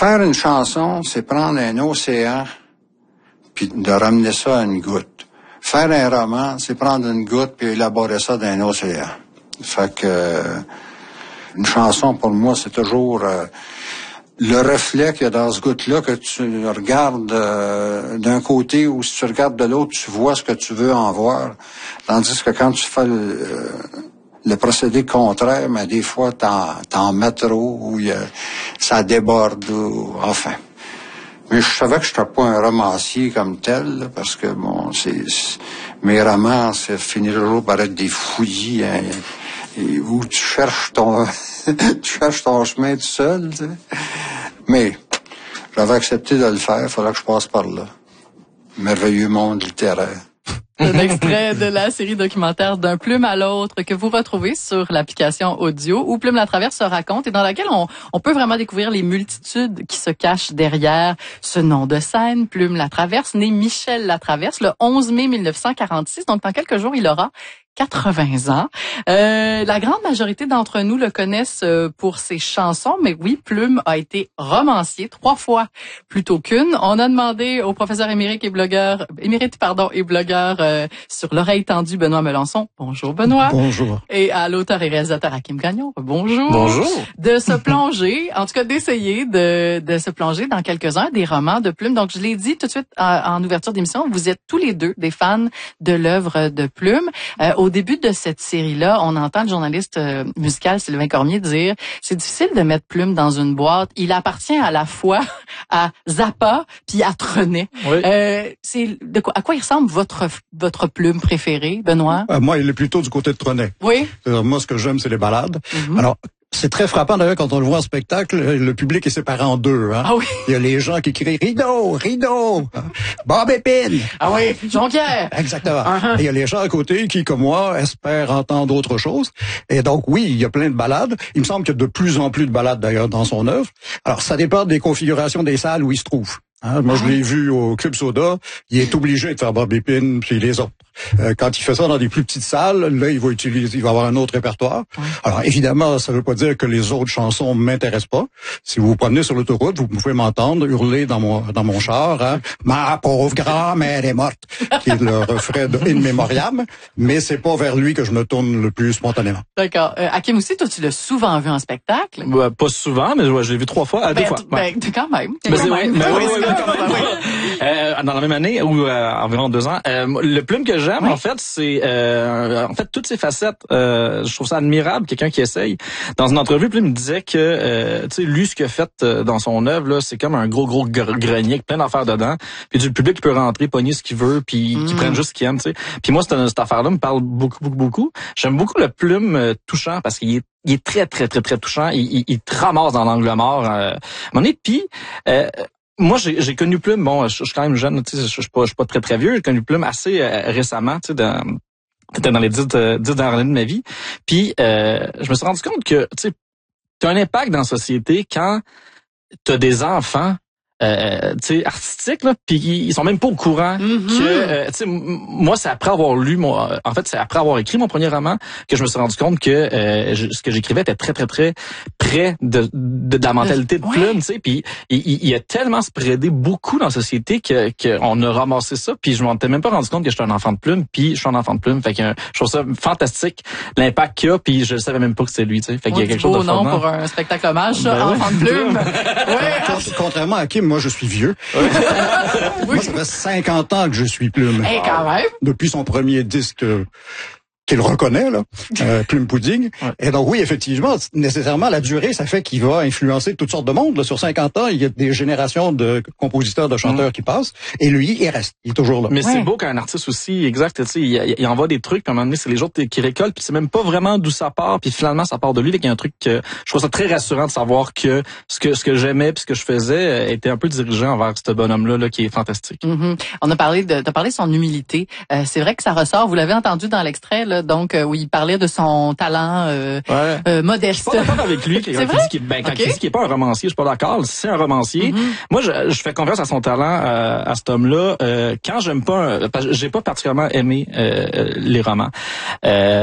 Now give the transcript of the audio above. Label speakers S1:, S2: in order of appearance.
S1: Faire une chanson, c'est prendre un océan puis de ramener ça à une goutte. Faire un roman, c'est prendre une goutte puis élaborer ça dans un océan. Fait que une chanson, pour moi, c'est toujours le reflet qu'il y a dans ce goutte-là que tu regardes d'un côté ou si tu regardes de l'autre, tu vois ce que tu veux en voir. Tandis que quand tu fais le procédé contraire, mais des fois, t'en mets trop ou ça déborde ou enfin. Mais je savais que je n'étais pas un romancier comme tel, là, parce que bon, mes romans, ça finit toujours par être des fouillis, hein, où tu cherches ton chemin tout seul, tu sais. Mais j'avais accepté de le faire, il fallait que je passe par là. Merveilleux monde littéraire.
S2: Un extrait de la série documentaire D'un plume à l'autre que vous retrouvez sur l'application audio où Plume la Traverse se raconte et dans laquelle on peut vraiment découvrir les multitudes qui se cachent derrière ce nom de scène, Plume la Traverse, né Michel Latraverse le 11 mai 1946. Donc dans quelques jours, il aura 80 ans. La grande majorité d'entre nous le connaissent pour ses chansons, mais oui, Plume a été romancier 3 fois plutôt qu'une. On a demandé au professeur émérite et blogueur sur l'oreille tendue Benoît Melançon. Bonjour Benoît.
S3: Bonjour.
S2: Et à l'auteur et réalisateur Hakim Gagnon. Bonjour.
S3: Bonjour.
S2: De se plonger, en tout cas d'essayer de se plonger dans quelques-uns des romans de Plume. Donc je l'ai dit tout de suite en ouverture d'émission, vous êtes tous les deux des fans de l'œuvre de Plume. Au début de cette série-là, on entend le journaliste musical Sylvain Cormier dire « C'est difficile de mettre Plume dans une boîte. Il appartient à la fois à Zappa puis à Trenet.
S3: Oui. »
S2: À quoi il ressemble votre Plume préférée, Benoît?
S3: Moi, il est plutôt du côté de Trenet.
S2: Oui.
S3: Moi, ce que j'aime, c'est les ballades.
S2: Mm-hmm.
S3: Alors, c'est très frappant d'ailleurs quand on le voit en spectacle, le public est séparé en deux. Hein?
S2: Ah oui.
S3: Il y a les gens qui crient Rideau, Bob Épine.
S2: Ah oui, Jonquière.
S3: Exactement.
S2: Uh-huh.
S3: Et il y a les gens à côté qui, comme moi, espèrent entendre autre chose. Et donc oui, il y a plein de ballades. Il me semble qu'il y a de plus en plus de ballades d'ailleurs dans son œuvre. Alors ça dépend des configurations des salles où il se trouve. Hein, moi, je l'ai vu au Club Soda. Il est obligé de faire Bob Épine puis les autres. Quand il fait ça dans des plus petites salles, là, il va avoir un autre répertoire. Ouais. Alors, évidemment, ça veut pas dire que les autres chansons m'intéressent pas. Si vous vous promenez sur l'autoroute, vous pouvez m'entendre hurler dans mon char, hein, ma pauvre grand-mère est morte, qui est le refrain de In Memoriam, mais c'est pas vers lui que je me tourne le plus spontanément.
S2: D'accord. Hakim aussi, toi, tu l'as souvent vu en spectacle?
S4: Pas souvent, mais je l'ai vu 3 fois, 2 fois.
S2: Quand même.
S4: Dans la même année, ou environ 2 ans. Le Plume que j'aime, en fait, c'est toutes ces facettes. Je trouve ça admirable, quelqu'un qui essaye. Dans une entrevue, Plume me disait que lui, ce qu'il a fait dans son œuvre, là, c'est comme un gros grenier avec plein d'affaires dedans. Puis le public peut rentrer, pogner ce qu'il veut, puis qu'il prenne juste ce qu'il aime. T'sais. Puis moi, cette affaire-là me parle beaucoup. J'aime beaucoup le Plume touchant parce qu'il est très touchant. Il te ramasse dans l'angle mort. Puis moi, j'ai connu Plume. Bon, je suis quand même jeune, tu sais, je suis pas très vieux. J'ai connu Plume assez récemment, tu sais, c'était dans les 10 dernières années de ma vie. Puis, je me suis rendu compte que, tu sais, t'as un impact dans la société quand t'as des enfants, tu sais, artistiques, là, puis ils sont même pas au courant que, tu sais, moi, c'est après avoir lu c'est après avoir écrit mon premier roman que je me suis rendu compte que ce que j'écrivais était très près de la mentalité de Plume, tu sais, puis il a tellement spreadé beaucoup dans la société que on a ramassé ça, puis je m'en étais même pas rendu compte que j'étais un enfant de Plume, puis je suis un enfant de Plume, fait que je trouve ça fantastique l'impact qu'il a, puis je savais même pas que c'était lui, tu sais, fait qu'il y a quelque chose de
S2: fort. Pour un spectacle hommage, ça, enfant de Plume.
S3: Contrairement à Kim, moi je suis vieux. Moi ça fait 50 ans que je suis Plume.
S2: Et quand même.
S3: Depuis son premier disque qu'il reconnaît, là, Plume Pudding. Ouais. Et donc, oui, effectivement, nécessairement, la durée, ça fait qu'il va influencer toutes sortes de monde. Là. Sur 50 ans, il y a des générations de compositeurs, de chanteurs qui passent. Et lui, il reste. Il est toujours là.
S4: Mais c'est beau qu'un artiste aussi, exact, tu sais, il envoie des trucs, puis à un moment donné, c'est les autres qui récoltent, puis c'est même pas vraiment d'où ça part, puis finalement, ça part de lui. Fait qu'il y a un truc que je trouve ça très rassurant de savoir que ce que j'aimais puis ce que je faisais était un peu dirigé envers ce bonhomme-là, là, qui est fantastique.
S2: Mm-hmm. On a parlé de son humilité. C'est vrai que ça ressort. Vous l'avez entendu dans l'extrait, là, donc où il parlait de son talent modeste.
S4: Je suis pas d'accord avec lui quand il dit qu'il est pas un romancier. Je suis pas d'accord. Si c'est un romancier, moi je fais confiance à son talent, à cet homme-là. Quand j'aime pas, parce que j'ai pas particulièrement aimé les romans.